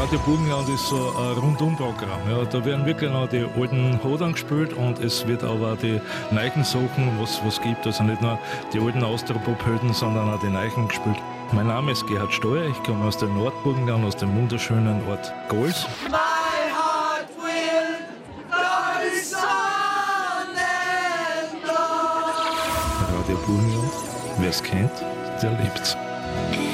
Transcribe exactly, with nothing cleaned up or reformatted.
Radio Burgenland ist so ein Rundumprogramm. Ja. Da werden wirklich noch die alten Hodern gespielt und es wird aber auch die neuen Sachen, was es gibt. Also nicht nur die alten Austropop-Helden, sondern auch die neuen gespielt. Mein Name ist Gerhard Steuer, ich komme aus dem Nordburgenland, aus dem wunderschönen Ort Gols. Radio Burgenland, wer es kennt, der lebt's.